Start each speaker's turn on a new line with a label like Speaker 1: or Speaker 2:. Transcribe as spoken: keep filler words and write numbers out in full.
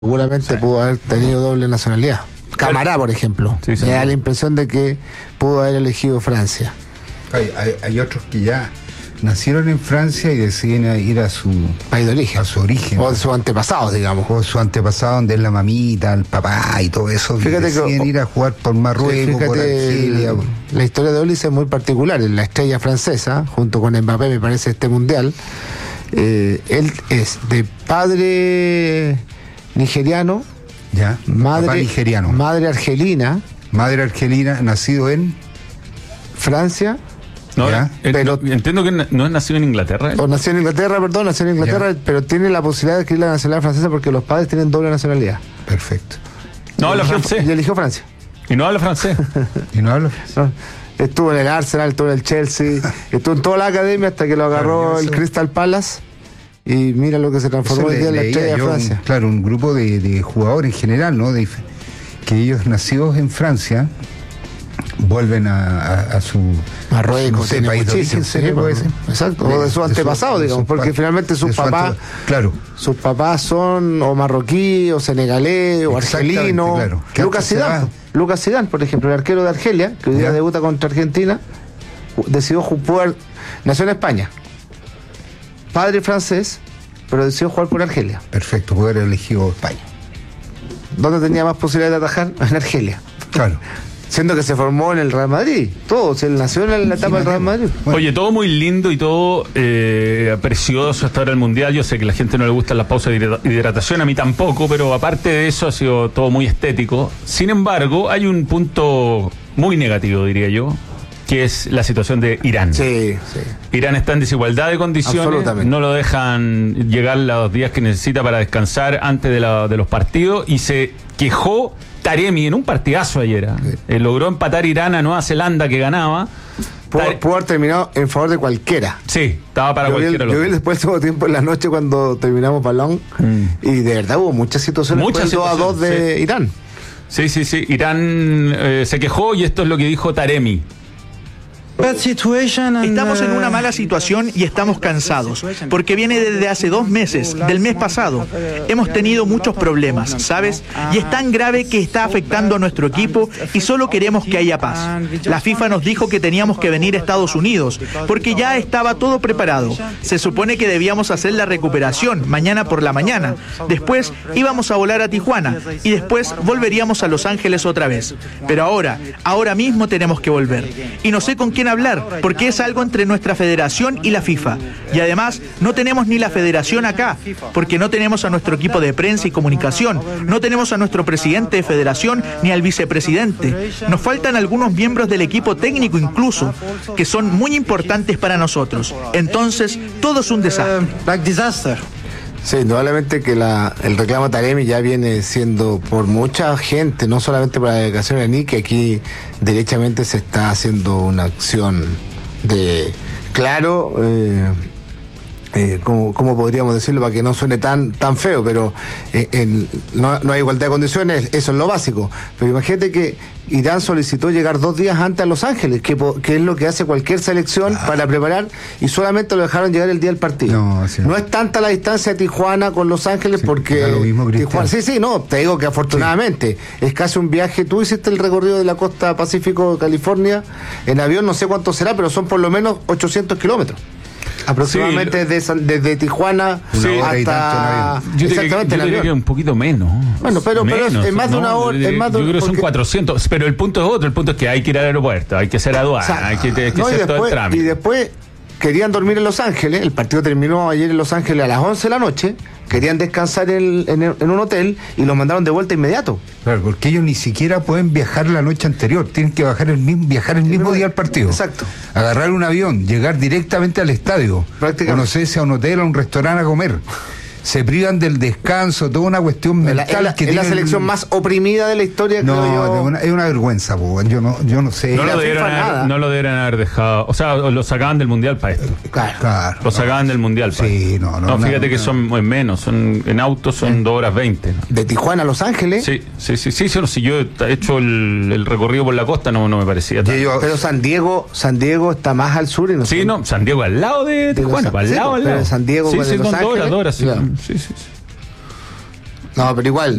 Speaker 1: Seguramente sí. Pudo haber tenido doble nacionalidad. Camará, por ejemplo, sí, sí, me da la impresión de que pudo haber elegido Francia.
Speaker 2: Hay, hay, hay otros que ya nacieron en Francia y deciden ir a su
Speaker 1: país de origen,
Speaker 2: a su origen,
Speaker 1: o sus antepasados, digamos,
Speaker 2: o su antepasado, donde es la mamita, el papá y todo eso.
Speaker 1: Fíjate
Speaker 2: que deciden
Speaker 1: que,
Speaker 2: ir a jugar por Marruecos,
Speaker 1: fíjate,
Speaker 2: por Argelia.
Speaker 1: El, la historia de Olise es muy particular. En la estrella francesa, junto con Mbappé, me parece, este mundial, eh, él es de padre nigeriano,
Speaker 2: ya,
Speaker 1: madre
Speaker 2: papá nigeriano,
Speaker 1: madre argelina,
Speaker 2: madre argelina, nacido en
Speaker 1: Francia.
Speaker 3: No, pero entiendo que no es nacido en Inglaterra. ¿eh?
Speaker 1: O nació en Inglaterra, perdón, nació en Inglaterra, ya. Pero tiene la posibilidad de adquirir la nacionalidad francesa porque los padres tienen doble nacionalidad.
Speaker 2: Perfecto.
Speaker 3: No habla francés.
Speaker 1: Y eligió Francia.
Speaker 3: Y no habla francés.
Speaker 2: y no habla francés. No.
Speaker 1: Estuvo en el Arsenal, estuvo en el Chelsea, estuvo en toda la academia hasta que lo agarró claro, el Crystal Palace. Y mira lo que se transformó hoy día en la estrella de Francia.
Speaker 2: Un, claro, un grupo de, de jugadores en general, ¿no? De, que ellos nacidos en Francia vuelven a, a, a su
Speaker 1: Marruecos,
Speaker 2: no sé, país de origen,
Speaker 1: sí, puede ser. Exacto, o de sus antepasados, de digamos, su, porque finalmente sus papás,
Speaker 2: claro,
Speaker 1: sus papás son o marroquí, o senegalés, o argelino. Claro. Lucas Zidane, Lucas Zidane, por ejemplo, el arquero de Argelia, que hoy día debuta contra Argentina, decidió jugar, nació en España, padre francés, pero decidió jugar por Argelia.
Speaker 2: Perfecto, puede haber elegido España.
Speaker 1: ¿Dónde tenía más posibilidad de atajar? En Argelia.
Speaker 2: Claro.
Speaker 1: Siendo que se formó en el Real Madrid, todo, se nació en la etapa del Real Madrid.
Speaker 3: Bueno. Oye, todo muy lindo y todo eh, precioso hasta ahora el Mundial. Yo sé que a la gente no le gustan las pausas de hidratación, a mí tampoco, pero aparte de eso ha sido todo muy estético. Sin embargo, hay un punto muy negativo, diría yo, que es la situación de Irán.
Speaker 1: Sí, sí.
Speaker 3: Irán está en desigualdad de condiciones, no lo dejan llegar los días que necesita para descansar antes de, la, de los partidos, y se quejó Taremi en un partidazo ayer. Sí. Eh, logró empatar Irán a Nueva Zelanda, que ganaba.
Speaker 1: Pudo, pudo haber terminado en favor de cualquiera.
Speaker 3: Sí, estaba para
Speaker 1: yo
Speaker 3: cualquiera.
Speaker 1: Vi el, yo vi después del segundo tiempo en la noche cuando terminamos balón, mm. y de verdad hubo muchas situaciones.
Speaker 3: Muchas situaciones,
Speaker 1: dos a dos de sí. Irán.
Speaker 3: Sí, sí, sí. Irán eh, se quejó y esto es lo que dijo Taremi.
Speaker 4: Estamos en una mala situación y estamos cansados, porque viene desde hace dos meses, del mes pasado. Hemos tenido muchos problemas, ¿sabes? Y es tan grave que está afectando a nuestro equipo y solo queremos que haya paz. La FIFA nos dijo que teníamos que venir a Estados Unidos, porque ya estaba todo preparado. Se supone que debíamos hacer la recuperación mañana por la mañana. Después íbamos a volar a Tijuana y después volveríamos a Los Ángeles otra vez. Pero ahora, ahora mismo tenemos que volver. Y no sé con quién hablar, porque es algo entre nuestra federación y la FIFA. Y además, no tenemos ni la federación acá, porque no tenemos a nuestro equipo de prensa y comunicación, no tenemos a nuestro presidente de federación ni al vicepresidente. Nos faltan algunos miembros del equipo técnico incluso, que son muy importantes para nosotros. Entonces, todo es un desastre.
Speaker 1: Sí, indudablemente que la, el reclamo Taremi ya viene siendo por mucha gente, no solamente por la delegación iraní, que aquí derechamente se está haciendo una acción de, claro, eh, eh, ¿cómo, ¿cómo podríamos decirlo para que no suene tan tan feo? Pero eh, en, no, no hay igualdad de condiciones, eso es lo básico. Pero imagínate que Irán solicitó llegar dos días antes a Los Ángeles, que, que es lo que hace cualquier selección ah. para preparar, y solamente lo dejaron llegar el día del partido.
Speaker 2: No, sí.
Speaker 1: No es tanta la distancia de Tijuana con Los Ángeles, sí, porque
Speaker 2: lo mismo,
Speaker 1: Tijuana, sí, sí, no, te digo que afortunadamente sí. Es casi un viaje. Tú hiciste el recorrido de la costa Pacífico de California en avión, no sé cuánto será, pero son por lo menos ochocientos kilómetros. Aproximadamente sí, desde, desde Tijuana
Speaker 3: sí,
Speaker 1: hasta
Speaker 3: yo exactamente yo diría que un poquito menos.
Speaker 1: Bueno, pero,
Speaker 3: menos,
Speaker 1: pero es más de una
Speaker 3: no,
Speaker 1: hora. Es más de,
Speaker 3: yo creo que son cuatrocientos, pero el punto es otro. El punto es que hay que ir al aeropuerto, hay que hacer aduana, o sea, hay que, hay que
Speaker 1: no,
Speaker 3: hacer
Speaker 1: después,
Speaker 3: todo el trámite.
Speaker 1: Y después querían dormir en Los Ángeles. El partido terminó ayer en Los Ángeles a las once de la noche. Querían descansar en, en, en un hotel y los mandaron de vuelta inmediato.
Speaker 2: Claro, porque ellos ni siquiera pueden viajar la noche anterior, tienen que bajar el mismo, viajar el mismo día al partido.
Speaker 1: Exacto.
Speaker 2: Agarrar un avión, llegar directamente al estadio, conocerse a un hotel, a un restaurante a comer. Se privan del descanso, toda una cuestión mental.
Speaker 1: Es la,
Speaker 2: que
Speaker 1: es
Speaker 2: tienen...
Speaker 1: la selección más oprimida de la historia.
Speaker 2: No,
Speaker 1: creo yo.
Speaker 2: Es, una, es una vergüenza, po. yo no yo no sé.
Speaker 3: No lo, debieron haber, no lo debieron haber dejado. O sea, lo sacaban del Mundial para esto.
Speaker 1: Claro.
Speaker 2: claro
Speaker 3: lo sacaban no. del Mundial para
Speaker 2: sí,
Speaker 3: esto.
Speaker 2: No, no,
Speaker 3: no, fíjate
Speaker 2: no,
Speaker 3: que
Speaker 2: no.
Speaker 3: son en menos. son En autos son ¿Eh? dos horas veinte. ¿no?
Speaker 1: ¿De Tijuana a Los Ángeles?
Speaker 3: Sí, sí, sí. sí, sí si yo he hecho el, el recorrido por la costa, no, no me parecía tan.
Speaker 1: Yo, pero San Diego San Diego está más al sur. Y no
Speaker 3: sí,
Speaker 1: sé.
Speaker 3: no, San Diego al lado de Tijuana,
Speaker 1: de
Speaker 3: al
Speaker 1: sí,
Speaker 3: lado, al lado.
Speaker 1: San Diego,
Speaker 3: sí,
Speaker 1: pues,
Speaker 3: sí,
Speaker 1: de Los
Speaker 3: dos
Speaker 1: Ángeles.
Speaker 3: horas, dos horas. Sí,
Speaker 1: claro.
Speaker 3: sí, sí, sí.
Speaker 1: No, pero igual,